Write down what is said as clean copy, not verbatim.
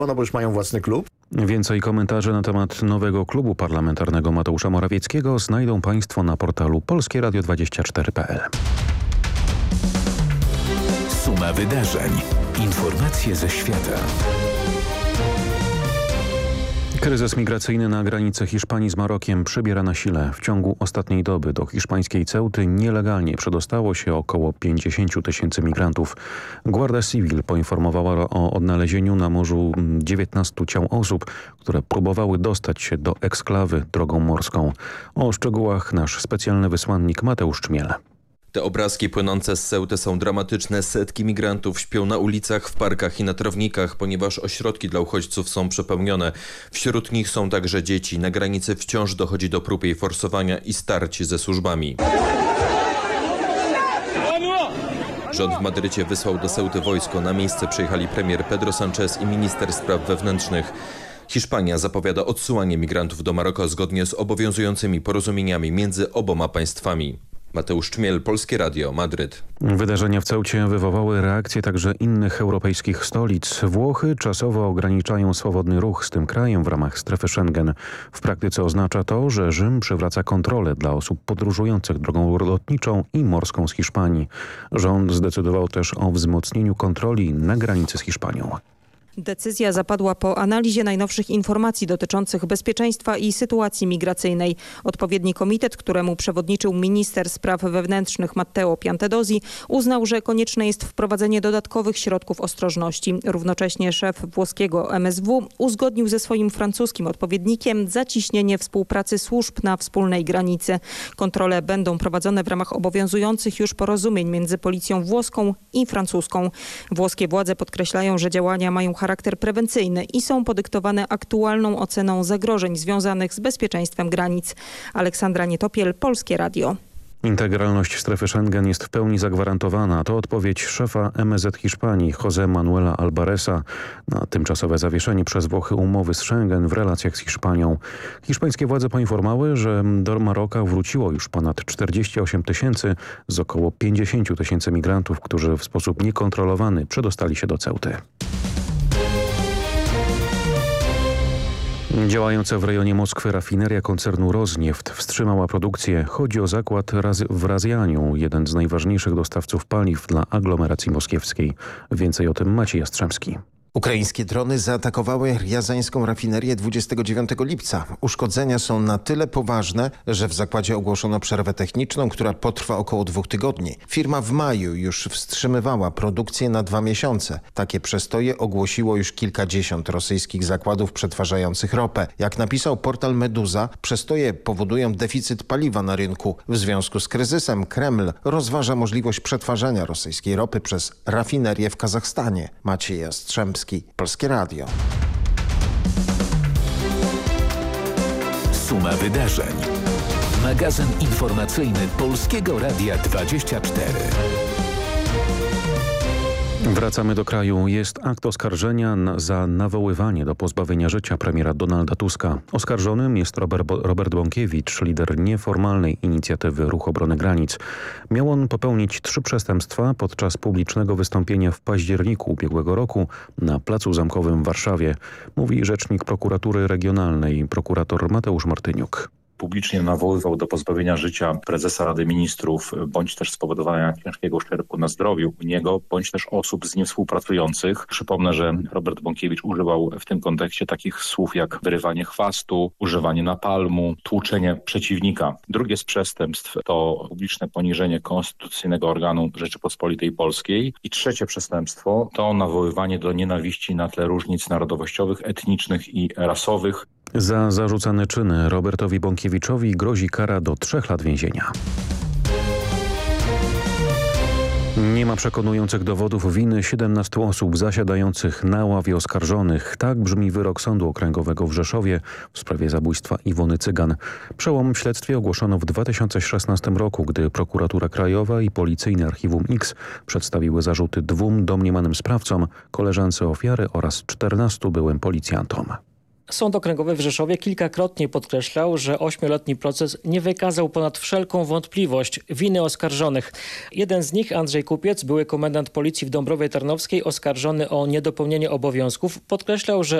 No bo już mają własny klub. Więcej komentarzy na temat nowego klubu parlamentarnego Mateusza Morawieckiego znajdą Państwo na portalu polskieradio24.pl. Suma wydarzeń. Informacje ze świata. Kryzys migracyjny na granicy Hiszpanii z Marokiem przybiera na sile. W ciągu ostatniej doby do hiszpańskiej Ceuty nielegalnie przedostało się około 50 000 migrantów. Guardia Civil poinformowała o odnalezieniu na morzu 19 ciał osób, które próbowały dostać się do eksklawy drogą morską. O szczegółach nasz specjalny wysłannik Mateusz Czmiel. Te obrazki płynące z Ceuty są dramatyczne. Setki migrantów śpią na ulicach, w parkach i na trawnikach, ponieważ ośrodki dla uchodźców są przepełnione. Wśród nich są także dzieci. Na granicy wciąż dochodzi do prób jej forsowania i starć ze służbami. Rząd w Madrycie wysłał do Ceuty wojsko. Na miejsce przyjechali premier Pedro Sánchez i minister spraw wewnętrznych. Hiszpania zapowiada odsyłanie migrantów do Maroka zgodnie z obowiązującymi porozumieniami między oboma państwami. Mateusz Czmiel, Polskie Radio, Madryt. Wydarzenia w Ceucie wywołały reakcje także innych europejskich stolic. Włochy czasowo ograniczają swobodny ruch z tym krajem w ramach strefy Schengen. W praktyce oznacza to, że Rzym przywraca kontrolę dla osób podróżujących drogą lotniczą i morską z Hiszpanii. Rząd zdecydował też o wzmocnieniu kontroli na granicy z Hiszpanią. Decyzja zapadła po analizie najnowszych informacji dotyczących bezpieczeństwa i sytuacji migracyjnej. Odpowiedni komitet, któremu przewodniczył minister spraw wewnętrznych Matteo Piantedosi, uznał, że konieczne jest wprowadzenie dodatkowych środków ostrożności. Równocześnie szef włoskiego MSW uzgodnił ze swoim francuskim odpowiednikiem zacieśnienie współpracy służb na wspólnej granicy. Kontrole będą prowadzone w ramach obowiązujących już porozumień między policją włoską i francuską. Włoskie władze podkreślają, że działania mają charakter prewencyjny i są podyktowane aktualną oceną zagrożeń związanych z bezpieczeństwem granic. Aleksandra Nietopiel, Polskie Radio. Integralność strefy Schengen jest w pełni zagwarantowana. To odpowiedź szefa MSZ Hiszpanii José Manuela Albareza na tymczasowe zawieszenie przez Włochy umowy z Schengen w relacjach z Hiszpanią. Hiszpańskie władze poinformowały, że do Maroka wróciło już ponad 48 000 z około 50 000 migrantów, którzy w sposób niekontrolowany przedostali się do Ceuty. Działająca w rejonie Moskwy rafineria koncernu Rosnieft wstrzymała produkcję. Chodzi o zakład w Razjaniu, jeden z najważniejszych dostawców paliw dla aglomeracji moskiewskiej. Więcej o tym Maciej Jastrzębski. Ukraińskie drony zaatakowały rjazańską rafinerię 29 lipca. Uszkodzenia są na tyle poważne, że w zakładzie ogłoszono przerwę techniczną, która potrwa około 2 tygodni. Firma w maju już wstrzymywała produkcję na 2 miesiące. Takie przestoje ogłosiło już kilkadziesiąt rosyjskich zakładów przetwarzających ropę. Jak napisał portal Meduza, przestoje powodują deficyt paliwa na rynku. W związku z kryzysem Kreml rozważa możliwość przetwarzania rosyjskiej ropy przez rafinerię w Kazachstanie. Maciej Jastrzębski, Polskie Radio. Suma wydarzeń. Magazyn informacyjny Polskiego Radia 24. Wracamy do kraju. Jest akt oskarżenia za nawoływanie do pozbawienia życia premiera Donalda Tuska. Oskarżonym jest Robert Bąkiewicz, lider nieformalnej inicjatywy Ruch Obrony Granic. Miał on popełnić 3 przestępstwa podczas publicznego wystąpienia w październiku ubiegłego roku na Placu Zamkowym w Warszawie, mówi rzecznik prokuratury regionalnej, prokurator Mateusz Martyniuk. Publicznie nawoływał do pozbawienia życia prezesa Rady Ministrów, bądź też spowodowania ciężkiego uszczerbku na zdrowiu niego, bądź też osób z nim współpracujących. Przypomnę, że Robert Bąkiewicz używał w tym kontekście takich słów jak wyrywanie chwastu, używanie napalmu, tłuczenie przeciwnika. Drugie z przestępstw to publiczne poniżenie konstytucyjnego organu Rzeczypospolitej Polskiej. I trzecie przestępstwo to nawoływanie do nienawiści na tle różnic narodowościowych, etnicznych i rasowych. Za zarzucane czyny Robertowi Bąkiewiczowi grozi kara do 3 lat więzienia. Nie ma przekonujących dowodów winy 17 osób zasiadających na ławie oskarżonych. Tak brzmi wyrok Sądu Okręgowego w Rzeszowie w sprawie zabójstwa Iwony Cygan. Przełom w śledztwie ogłoszono w 2016 roku, gdy Prokuratura Krajowa i Policyjne Archiwum X przedstawiły zarzuty 2 domniemanym sprawcom, koleżance ofiary oraz 14 byłym policjantom. Sąd Okręgowy w Rzeszowie kilkakrotnie podkreślał, że 8-letni proces nie wykazał ponad wszelką wątpliwość winy oskarżonych. Jeden z nich, Andrzej Kupiec, były komendant policji w Dąbrowie Tarnowskiej, oskarżony o niedopełnienie obowiązków, podkreślał, że